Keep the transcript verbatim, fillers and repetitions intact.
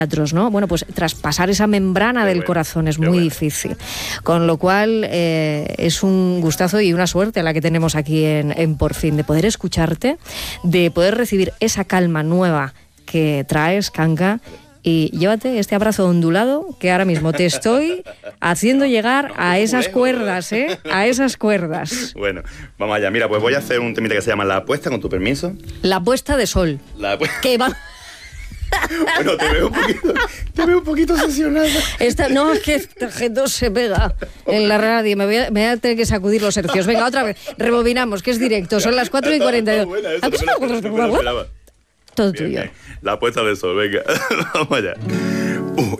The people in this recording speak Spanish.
¿no? Bueno, pues traspasar esa membrana Qué del bueno. corazón es Qué muy bueno. difícil. Con lo cual eh, es un gustazo y una suerte la que tenemos aquí en, en Por Fin, de poder escucharte, de poder recibir esa calma nueva que traes, Kanka, y llévate este abrazo ondulado que ahora mismo te estoy haciendo llegar a esas cuerdas, ¿eh? A esas cuerdas. Bueno, vamos allá. Mira, pues voy a hacer un temita que se llama La Apuesta, con tu permiso. La puesta de sol. La apuesta. Que va... Bueno, te veo un poquito, te veo un poquito obsesionada. Esta, no, es que esta gente se pega en la radio. Me voy, a, me voy a tener que sacudir los hercios. Venga, otra vez. Rebobinamos, que es directo. Son las cuatro y cuarenta y dos. Todo Todo bien, tuyo. bien. La puesta de sol, venga. Vamos allá.